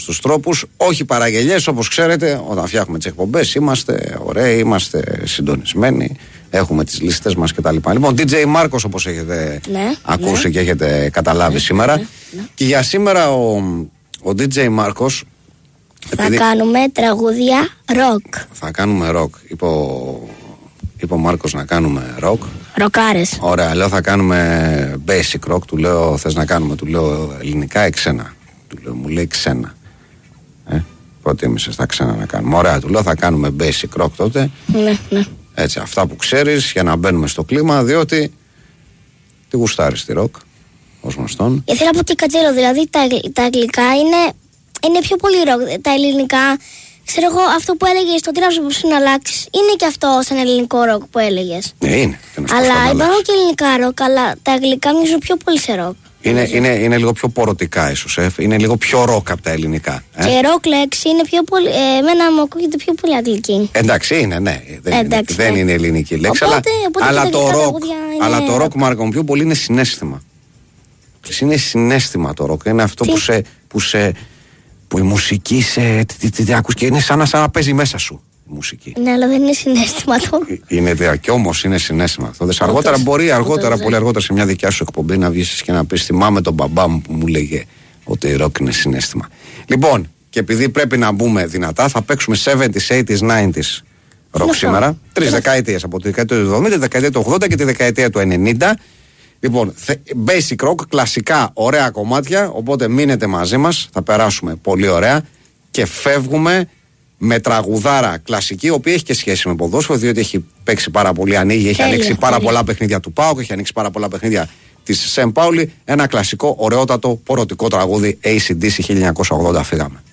τους τρόπους, όχι παραγγελιές. Όπως ξέρετε, όταν φτιάχνουμε τις εκπομπές είμαστε ωραίοι, είμαστε συντονισμένοι, έχουμε τις λίστες μας κτλ. Λοιπόν, DJ Μάρκος, όπως έχετε ακούσει και έχετε καταλάβει σήμερα. Και για σήμερα ο DJ Μάρκος θα κάνουμε τραγούδια rock. Θα κάνουμε rock. Είπε ο Μάρκος να κάνουμε rock. Ροκάρες. Ωραία, λέω θα κάνουμε basic rock. Του λέω θες να κάνουμε, του λέω ελληνικά ή ξένα. Του λέω, μου λέει ξένα. Προτίμησες τα ξένα να κάνουμε. Ωραία, του λέω θα κάνουμε basic rock τότε. Ναι. Έτσι, αυτά που ξέρεις για να μπαίνουμε στο κλίμα, διότι τη γουστάρεις τη rock, ως γνωστόν. Θέλω να πω τι κατσέλο, δηλαδή τα αγγλικά είναι πιο πολύ rock. Τα ελληνικά, ξέρω εγώ, αυτό που έλεγες στο τράψο που σου να αλλάξεις, είναι και αυτό σαν ελληνικό rock που έλεγες. Είναι. Αλλά υπάρχουν και ελληνικά rock, αλλά τα αγγλικά μοιάζουν πιο πολύ σε rock. Είναι λίγο πιο πορωτικά ίσως, είναι λίγο πιο rock από τα ελληνικά. Και rock λέξη είναι πιο πολύ, εμένα μου ακούγεται πιο πολύ αγγλική. Εντάξει, είναι, ναι. Δεν είναι ελληνική λέξη, οπότε αλλά το rock, Μάρκο μου, πιο πολύ είναι συναίσθημα. Είναι συναίσθημα το rock, είναι αυτό που η μουσική τι ακούς και είναι σαν να παίζει μέσα σου η μουσική. Ναι, αλλά δεν είναι συναίσθημα το. Είναι και όμως είναι συναίσθημα. Αργότερα πολύ αργότερα σε μια δικιά σου εκπομπή να βγεις και να πεις θυμάμαι τον μπαμπά μου που μου λέγε ότι η rock είναι συναίσθημα. Λοιπόν, και επειδή πρέπει να μπούμε δυνατά, θα παίξουμε 70s, 80s, 90s rock σήμερα. 3 δεκαετίες, από τη δεκαετία του 70, τη δεκαετία του 80 και τη δεκαετία του 90. Λοιπόν, basic rock, κλασικά, ωραία κομμάτια, οπότε μείνετε μαζί μας, θα περάσουμε πολύ ωραία και φεύγουμε με τραγουδάρα κλασική, η οποία έχει και σχέση με ποδόσφαιρο, διότι έχει παίξει πάρα πολύ, έχει ανοίξει πάρα πολλά παιχνίδια του ΠΑΟΚ, έχει ανοίξει πάρα πολλά παιχνίδια της Σεν Πάουλη, ένα κλασικό, ωραιότατο, πορωτικό τραγούδι AC/DC 1980, φύγαμε.